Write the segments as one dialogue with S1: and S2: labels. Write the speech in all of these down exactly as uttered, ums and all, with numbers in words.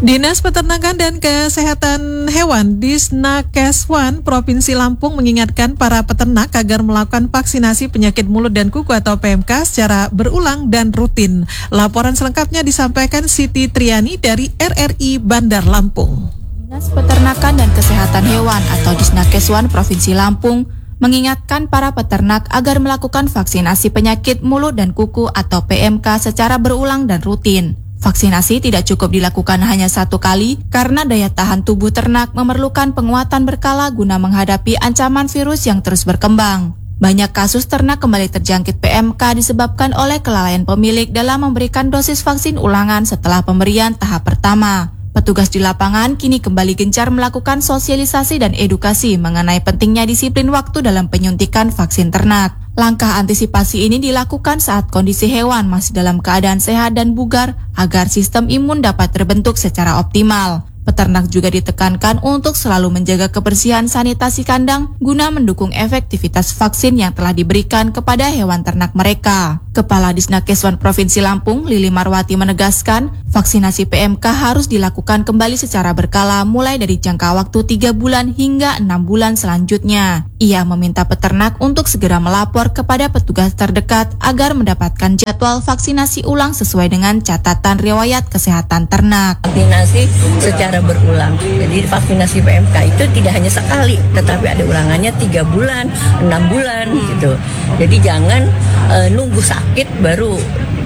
S1: Dinas Peternakan dan Kesehatan Hewan Disnakeswan Provinsi Lampung mengingatkan para peternak agar melakukan vaksinasi penyakit mulut dan kuku atau P M K secara berulang dan rutin. Laporan selengkapnya disampaikan Siti Triani dari R R I Bandar Lampung.
S2: Dinas Peternakan dan Kesehatan Hewan atau Disnakeswan Provinsi Lampung mengingatkan para peternak agar melakukan vaksinasi penyakit mulut dan kuku atau P M K secara berulang dan rutin. Vaksinasi tidak cukup dilakukan hanya satu kali karena daya tahan tubuh ternak memerlukan penguatan berkala guna menghadapi ancaman virus yang terus berkembang. Banyak kasus ternak kembali terjangkit P M K disebabkan oleh kelalaian pemilik dalam memberikan dosis vaksin ulangan setelah pemberian tahap pertama. Petugas di lapangan kini kembali gencar melakukan sosialisasi dan edukasi mengenai pentingnya disiplin waktu dalam penyuntikan vaksin ternak. Langkah antisipasi ini dilakukan saat kondisi hewan masih dalam keadaan sehat dan bugar agar sistem imun dapat terbentuk secara optimal. Peternak juga ditekankan untuk selalu menjaga kebersihan sanitasi kandang guna mendukung efektivitas vaksin yang telah diberikan kepada hewan ternak mereka. Kepala Disnakeswan Provinsi Lampung, Lili Marwati menegaskan, vaksinasi P M K harus dilakukan kembali secara berkala mulai dari jangka waktu tiga bulan hingga enam bulan selanjutnya. Ia meminta peternak untuk segera melapor kepada petugas terdekat agar mendapatkan jadwal vaksinasi ulang sesuai dengan catatan riwayat kesehatan ternak.
S3: Vaksinasi secara berulang. Jadi vaksinasi P M K itu tidak hanya sekali, tetapi ada ulangannya tiga bulan, enam bulan gitu. Jadi jangan e, nunggu sakit baru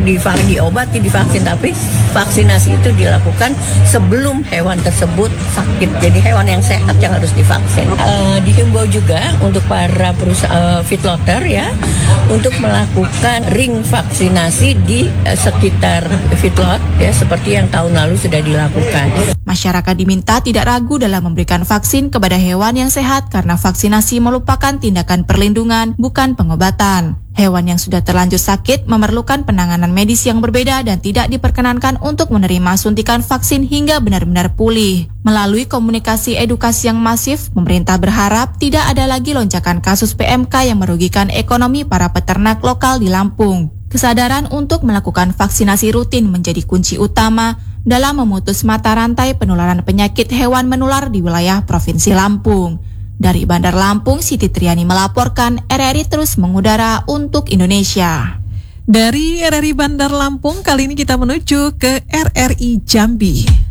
S3: diobati, divaksin, tapi vaksinasi itu dilakukan sebelum hewan tersebut sakit. Jadi hewan yang sehat yang harus divaksin. E, dihimbau juga untuk para perusahaan feedlotter ya, untuk melakukan ring vaksinasi di e, sekitar feedlot ya, seperti yang tahun lalu sudah dilakukan.
S2: Masyarakat diminta tidak ragu dalam memberikan vaksin kepada hewan yang sehat karena vaksinasi merupakan tindakan perlindungan, bukan pengobatan. Hewan yang sudah terlanjur sakit memerlukan penanganan medis yang berbeda dan tidak diperkenankan untuk menerima suntikan vaksin hingga benar-benar pulih. Melalui komunikasi edukasi yang masif, pemerintah berharap tidak ada lagi lonjakan kasus P M K yang merugikan ekonomi para peternak lokal di Lampung. Kesadaran untuk melakukan vaksinasi rutin menjadi kunci utama dalam memutus mata rantai penularan penyakit hewan menular di wilayah Provinsi Lampung. Dari Bandar Lampung, Siti Triani melaporkan, R R I terus mengudara untuk Indonesia.
S1: Dari R R I Bandar Lampung, kali ini kita menuju ke R R I Jambi.